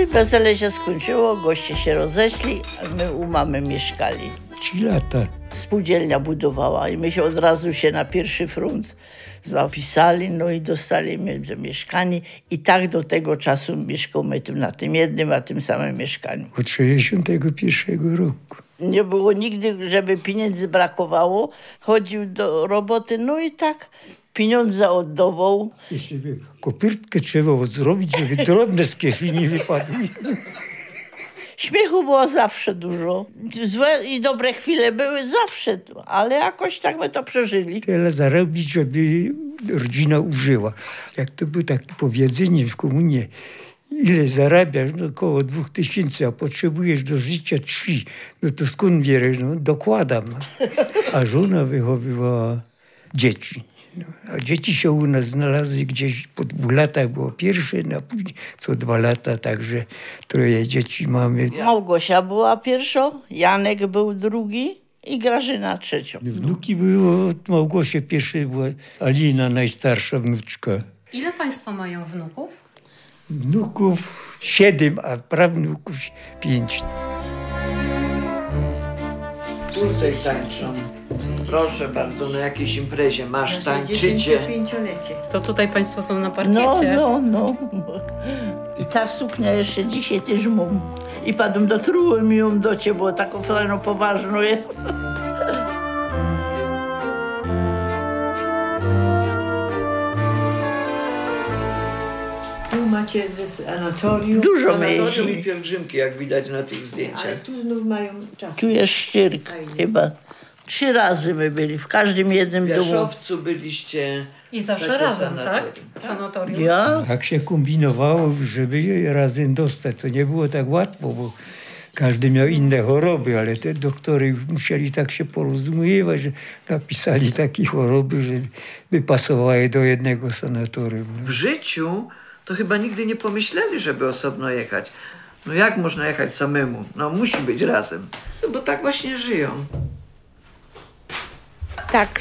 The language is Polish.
i wesele się skończyło, goście się roześli, a my u mamy mieszkali. 3 lata. Spółdzielnia budowała i my się od razu się na pierwszy front zapisali, no i dostaliśmy mieszkanie i tak do tego czasu mieszkamy na tym jednym, a tym samym mieszkaniu. Od 61 roku. Nie było nigdy, żeby pieniędzy brakowało. Chodził do roboty, no i tak pieniądze oddawał. Jeszcze kopyrtkę trzeba zrobić, żeby drobne z kieszeni wypadły. Śmiechu było zawsze dużo. Złe i dobre chwile były zawsze, ale jakoś tak my to przeżyli. Tyle zarobić, żeby rodzina użyła. Jak to było takie powiedzenie w komunie, ile zarabiasz? No około 2000, a potrzebujesz do życia 3. No to skąd bierzesz? No dokładam. A żona wychowywała dzieci. No, a dzieci się u nas znalazły gdzieś po 2 latach było pierwsze, a później co 2 lata, także 3 dzieci mamy. Małgosia była pierwsza, Janek był drugi i Grażyna trzecią. Wnuki były od Małgosi, pierwszej była Alina, najstarsza wnuczka. Ile państwo mają wnuków? Wnuków 7, a prawnuków 5. Tutaj tańczą. Proszę bardzo, na jakiejś imprezie masz, tańczycie. 65-lecie. To tutaj państwo są na parkiecie. No. I ta suknia jeszcze dzisiaj też mam. I padłem do truły mi ją docie, bo taką fajną, poważną jest. Tu macie z sanatorium. Dużo Sanatorium i mieliśmy. pielgrzymki, jak widać na tych Ale zdjęciach. tu znów mają czas. Tu jest Ścierk chyba. 3 razy my byli, w każdym jednym W domu. Wierzchowcu byliście. I zawsze Takie razem, sanatorium. tak? Sanatorium. Ja? Tak się kombinowało, żeby je razem dostać. To nie było tak łatwo, bo każdy miał inne choroby, ale te doktory już musieli tak się porozumiewać, że napisali takie choroby, żeby pasowały do jednego sanatorium. W życiu to chyba nigdy nie pomyśleli, żeby osobno jechać. No jak można jechać samemu? No musi być razem. No bo tak właśnie żyją. Tak